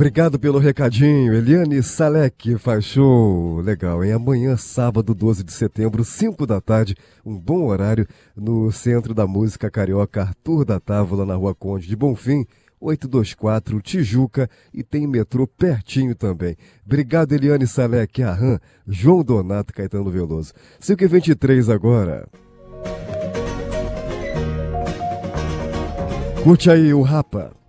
Obrigado pelo recadinho. Eliane Salek faz show. Legal, hein? Amanhã, sábado, 12 de setembro, 5 da tarde, um bom horário, no Centro da Música Carioca Arthur da Távola, na Rua Conde de Bonfim, 824, Tijuca, e tem metrô pertinho também. Obrigado, Eliane Salek, Arran, João Donato, Caetano Veloso. 5h23 agora. Curte aí o Rapa.